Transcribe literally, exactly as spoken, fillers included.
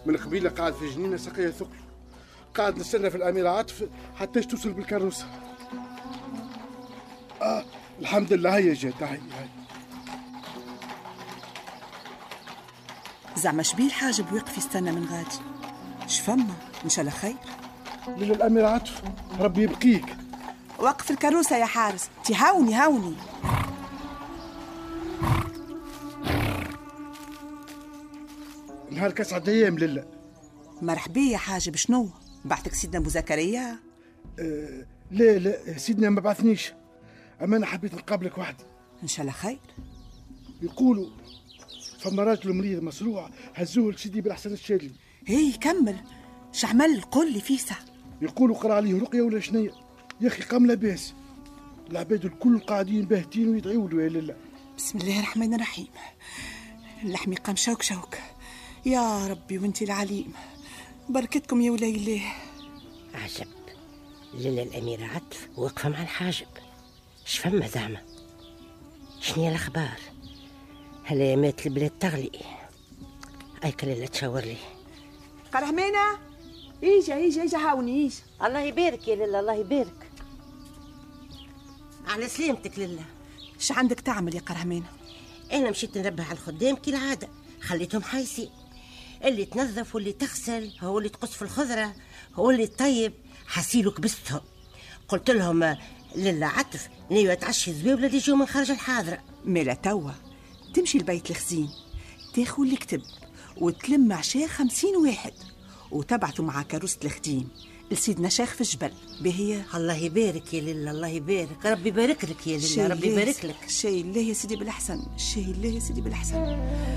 من قبيله قاعد في جنينه سقيها ثقل، قاعد نستنى في الاميره عاطف حتى توصل بالكاروسه. اه الحمد لله هي جات. هاي هاي زعما شبيه الحاجب ويقف يستنى من غادي؟ شفما ان شاء الله خير. ليلى الاميره عاطف ربي يبقيك. وقف الكاروسه يا حارس، تي هاوني هاوني. نهار كسعة ايام لله. مرحبا يا حاجب، شنو بعثك سيدنا ابو زكريا؟ أه لا لا سيدنا ما بعثنيش، اما انا حبيت نقابلك وحدي. ان شاء الله خير. يقولوا فما راجل مريض مصروع هزوه لسيدي بالحسن الشاذلي. هي كمل شعمل قول لي فيسا. يقولوا قرا عليه رقيه ولا شنية يا اخي، قام لاباس. العباد الكل قاعدين باهتين ويدعيوا له يا لله. بسم الله الرحمن الرحيم. اللحم قام شوك شوك يا ربي وانت العليم، بركتكم يا ولاي الله. عجب، ليلى الأميرة عطف واقفة مع الحاجب، شفما زعما؟ شنيا الأخبار؟ هلا مات البلاد تغلي. أيك ليلى تشاور لي. قرهمينة إيجا إيجا إيجا هاوني إيجا. الله يبارك يا ليلى، الله يبارك. على سلامتك ليلى. ش عندك تعمل يا قرهمينة؟ أنا مشيت نربح على الخدام كالعادة، خليتهم حايسين، اللي تنظف واللي تغسل، هو اللي تقص في الخضرة، هو اللي طيب. حسيلو كبستهم، قلت لهم لله عطف نيو تعشي زبيب اللي يجوا من خارج الحاضرة. ميلا توا تمشي لبيت الخزين، تاخذ الكتب وتلم عشاء خمسين واحد وتبعثوا مع كاروسة الخديم لسيدنا شيخ في الجبل بهي. الله يبارك يا لله، الله يبارك، ربي يبارك لك يا لله، ربي يبارك لك. شي الله يا سيدي بالأحسن، شي الله يا سيدي بالأحسن.